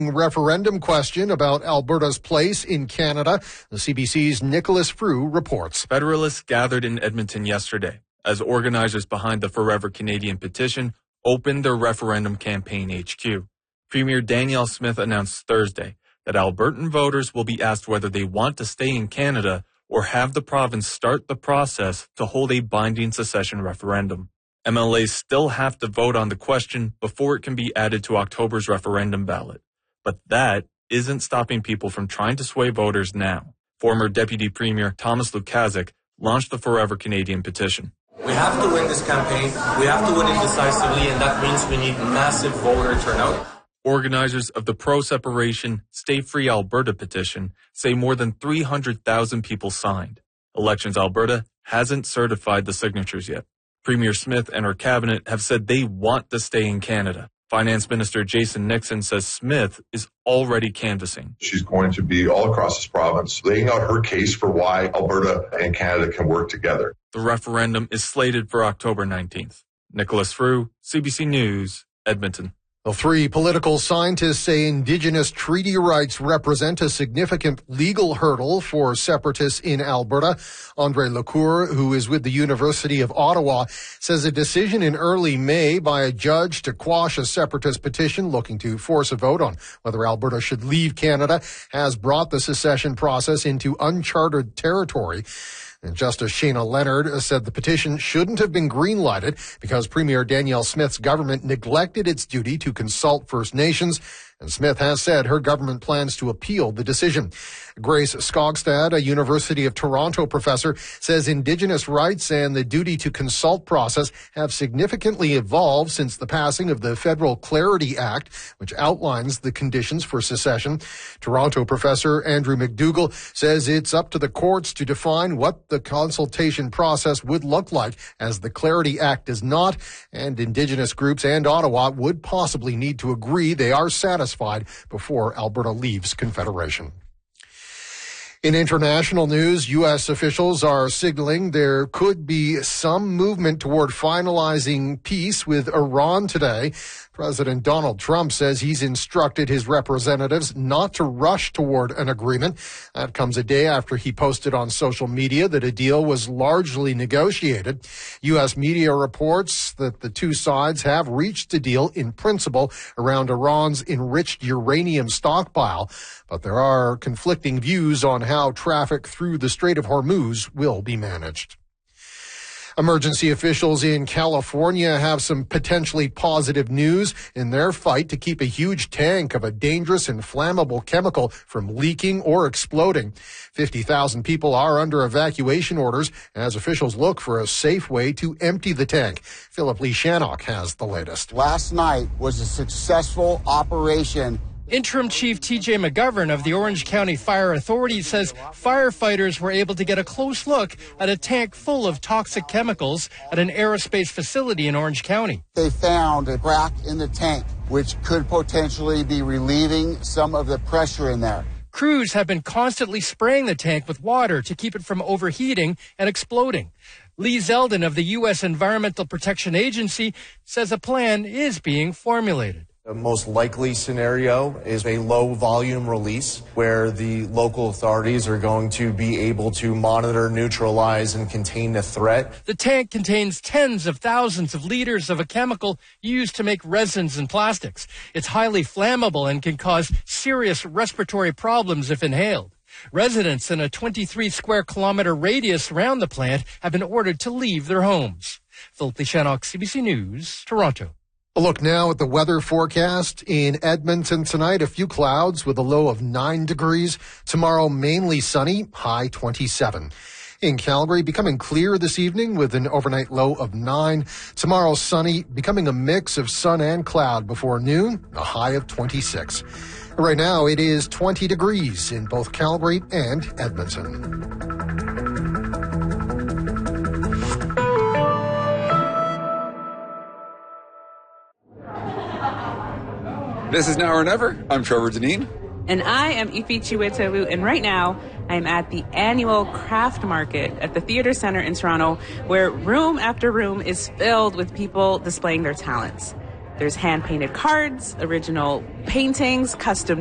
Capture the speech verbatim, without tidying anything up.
Referendum question about Alberta's place in Canada. The C B C's Nicholas Frew reports. Federalists gathered in Edmonton yesterday as organizers behind the Forever Canadian petition opened their referendum campaign H Q. Premier Danielle Smith announced Thursday that Albertan voters will be asked whether they want to stay in Canada or have the province start the process to hold a binding secession referendum. M L As still have to vote on the question before it can be added to October's referendum ballot. But that isn't stopping people from trying to sway voters now. Former Deputy Premier Thomas Lukaszuk launched the Forever Canadian petition. We have to win this campaign. We have to win it decisively, and that means we need massive voter turnout. Organizers of the pro-separation Stay Free Alberta petition say more than three hundred thousand people signed. Elections Alberta hasn't certified the signatures yet. Premier Smith and her cabinet have said they want to stay in Canada. Finance Minister Jason Nixon says Smith is already canvassing. She's going to be all across this province, laying out her case for why Alberta and Canada can work together. The referendum is slated for October nineteenth. Nicholas Frew, C B C News, Edmonton. Well, three political scientists say Indigenous treaty rights represent a significant legal hurdle for separatists in Alberta. Andre Lecour, who is with the University of Ottawa, says a decision in early May by a judge to quash a separatist petition looking to force a vote on whether Alberta should leave Canada has brought the secession process into uncharted territory. And Justice Shana Leonard said the petition shouldn't have been green-lighted because Premier Danielle Smith's government neglected its duty to consult First Nations, and Smith has said her government plans to appeal the decision. Grace Skogstad, a University of Toronto professor, says Indigenous rights and the duty to consult process have significantly evolved since the passing of the Federal Clarity Act, which outlines the conditions for secession. Toronto professor Andrew McDougall says it's up to the courts to define what the consultation process would look like, as the Clarity Act does not, and Indigenous groups and Ottawa would possibly need to agree they are satisfied before Alberta leaves Confederation. In international news, U S officials are signaling there could be some movement toward finalizing peace with Iran today. President Donald Trump says he's instructed his representatives not to rush toward an agreement. That comes a day after he posted on social media that a deal was largely negotiated. U S media reports that the two sides have reached a deal in principle around Iran's enriched uranium stockpile, but there are conflicting views on how traffic through the Strait of Hormuz will be managed. Emergency officials in California have some potentially positive news in their fight to keep a huge tank of a dangerous and flammable chemical from leaking or exploding. fifty thousand people are under evacuation orders as officials look for a safe way to empty the tank. Philip Lee Shannock has the latest. Last night was a successful operation. Interim Chief T J McGovern of the Orange County Fire Authority says firefighters were able to get a close look at a tank full of toxic chemicals at an aerospace facility in Orange County. They found a crack in the tank, which could potentially be relieving some of the pressure in there. Crews have been constantly spraying the tank with water to keep it from overheating and exploding. Lee Zeldin of the U S Environmental Protection Agency says a plan is being formulated. The most likely scenario is a low volume release where the local authorities are going to be able to monitor, neutralize, and contain the threat. The tank contains tens of thousands of liters of a chemical used to make resins and plastics. It's highly flammable and can cause serious respiratory problems if inhaled. Residents in a twenty-three square kilometer radius around the plant have been ordered to leave their homes. Philip Lee Shannock, C B C News, Toronto. A look now at the weather forecast. In Edmonton tonight, a few clouds with a low of nine degrees. Tomorrow, mainly sunny, high twenty-seven. In Calgary, becoming clear this evening with an overnight low of nine. Tomorrow, sunny, becoming a mix of sun and cloud before noon, a high of twenty-six. Right now, it is twenty degrees in both Calgary and Edmonton. This is Now or Never. I'm Trevor Deneen. And I am Ife Chiwetewu, and right now I'm at the annual craft market at the Theatre Centre in Toronto, where room after room is filled with people displaying their talents. There's hand-painted cards, original paintings, custom